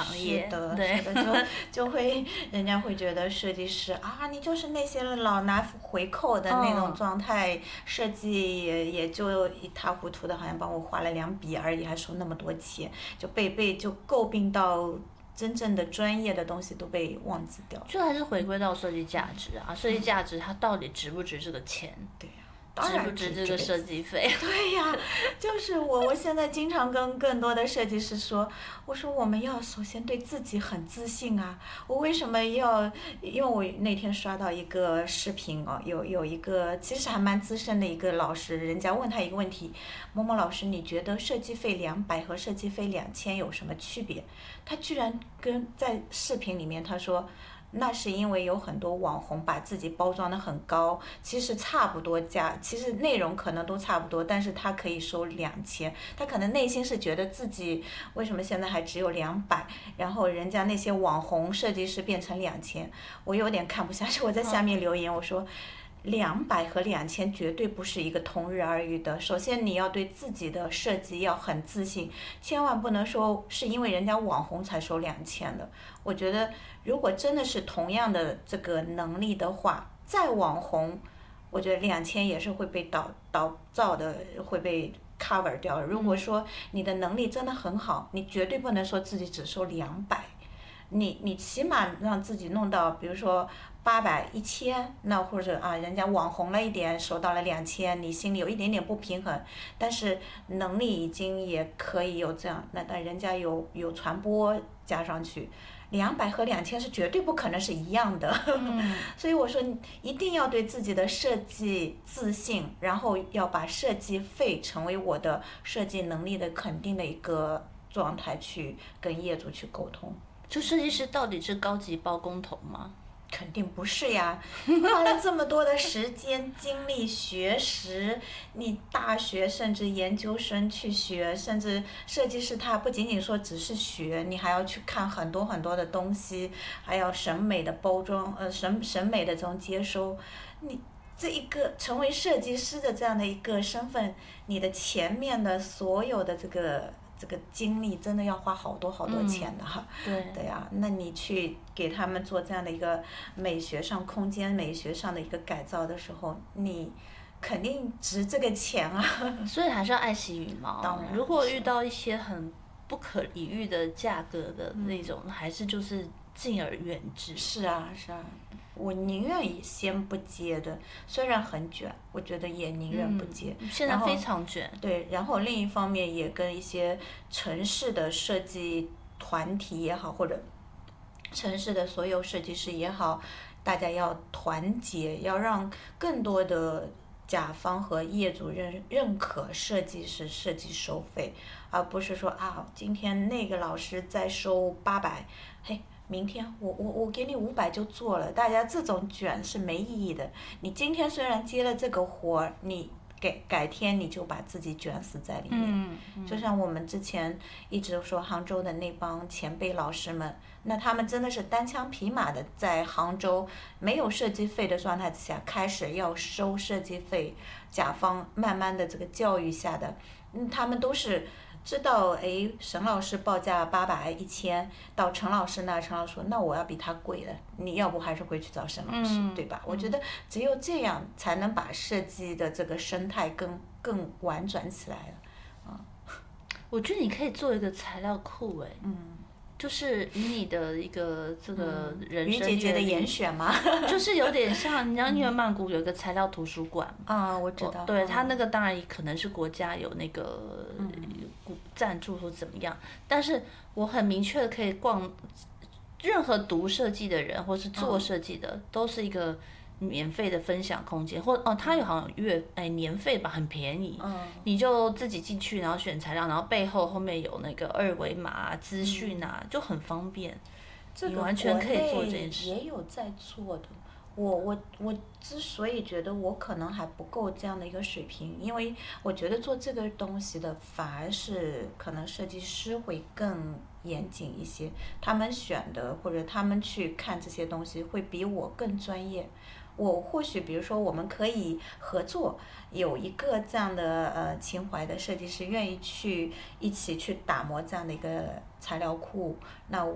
行业， 是的， 对， 是的，就会人家会觉得设计师啊，你就是那些老拿回扣的那种状态，设计也就一塌糊涂的，好像帮我画了2笔而已，还收那么多钱，就就诟病到真正的专业的东西都被忘记掉了。 就还是回归到设计价值啊，设计价值它到底值不值这个钱？ 对呀。当值不然值这个设计费？ 对呀，就是我现在经常跟更多的设计师说，我说我们要首先对自己很自信啊。我为什么要？因为我那天刷到一个视频哦，有一个其实还蛮资深的一个老师，人家问他一个问题：某某老师，你觉得设计费200和设计费2000有什么区别？他居然在视频里面他说。那是因为有很多网红把自己包装得很高，其实差不多价，其实内容可能都差不多，但是他可以收2000，他可能内心是觉得自己为什么现在还只有200，然后人家那些网红设计师变成2000，我有点看不下去，我在下面留言我说。200和2000绝对不是一个同日而语的。首先，你要对自己的设计要很自信，千万不能说是因为人家网红才收2000的。我觉得，如果真的是同样的这个能力的话，再网红，我觉得2000也是会被导造的，会被 cover 掉。如果说你的能力真的很好，你绝对不能说自己只收200。你起码让自己弄到，比如说800、1000，那或者啊，人家网红了一点，收到了2000，你心里有一点点不平衡，但是能力已经也可以有这样，那人家有传播加上去，200和2000是绝对不可能是一样的。所以我说你一定要对自己的设计自信，然后要把设计费成为我的设计能力的肯定的一个状态去跟业主去沟通。 就设计师到底是高级包工头吗？ 肯定不是呀，花了这么多的时间、精力、学识，你大学甚至研究生去学，甚至设计师他不仅仅说只是学，你还要去看很多很多的东西，还要审美的包装，审美的这种接收，你。这一个成为设计师的这样的一个身份，你的前面的所有的这个精力真的要花好多好多钱的哈。对呀，那你去给他们做这样的一个美学上、空间美学上的一个改造的时候，你肯定值这个钱啊。 所以还是要爱惜羽毛。 当然， 如果遇到一些很不可理喻的价格的那种，还是就是敬而远之。 是啊，是啊。我宁愿先不接的，虽然很卷，我觉得也宁愿不接。 现在非常卷。 对，然后另一方面也跟一些城市的设计团体也好，或者城市的所有设计师也好，大家要团结，要让更多的甲方和业主认可设计师设计收费，而不是说啊，今天那个老师在收800，嘿。明天我给你500就做了，大家这种卷是没意义的。你今天虽然接了这个活，你改天你就把自己卷死在里面。就像我们之前一直说杭州的那帮前辈老师们，那他们真的是单枪匹马的在杭州没有设计费的状态之下开始要收设计费，甲方慢慢的这个教育下的，他们都是。知道沈老师报价800、1000，到陈老师那，陈老师说那我要比他贵的，你要不还是回去找沈老师，对吧？我觉得只有这样才能把设计的这个生态更婉转起来了。 我觉得你可以做一个材料库就是以你的一个这个人生于姐姐的严选吗？ 就是有点像，你知道，因为曼谷有一个材料图书馆我知道。 对，它那个当然可能是国家有那个赞助或怎么样，但是我很明确的可以逛，任何读设计的人或是做设计的，都是一个免费的分享空间，它有好像年费吧，很便宜，你就自己进去，然后选材料，然后背后面有那个二维码资讯就很方便， 这个你完全可以做这件事。 也有在做的。我之所以觉得我可能还不够这样的一个水平，因为我觉得做这个东西的反而是可能设计师会更严谨一些，他们选的或者他们去看这些东西会比我更专业。我或许比如说我们可以合作，有一个这样的情怀的设计师愿意去一起去打磨这样的一个材料库，那